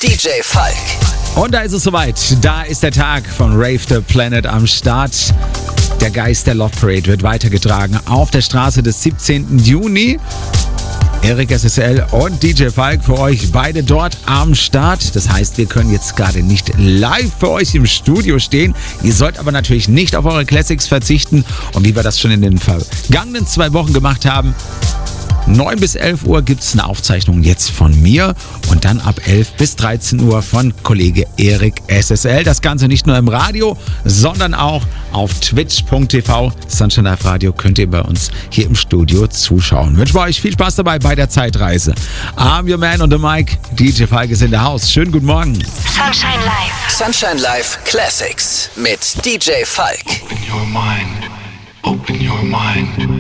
DJ Falk. Und da ist es soweit. Da ist der Tag von Rave the Planet am Start. Der Geist der Love Parade wird weitergetragen auf der Straße des 17. Juni. Erik SSL und DJ Falk für euch beide dort am Start. Das heißt, wir können jetzt gerade nicht live für euch im Studio stehen. Ihr sollt aber natürlich nicht auf eure Classics verzichten. Und wie wir das schon in den vergangenen 2 Wochen gemacht haben, 9 bis 11 Uhr gibt es eine Aufzeichnung jetzt von mir und dann ab 11 bis 13 Uhr von Kollege Erik SSL. Das Ganze nicht nur im Radio, sondern auch auf twitch.tv. Sunshine Live Radio könnt ihr bei uns hier im Studio zuschauen. Wünsche euch viel Spaß dabei bei der Zeitreise. I'm your man on the mic. DJ Falk ist in der Haus. Schönen guten Morgen. Sunshine Live. Sunshine Live Classics mit DJ Falk. Open your mind. Open your mind.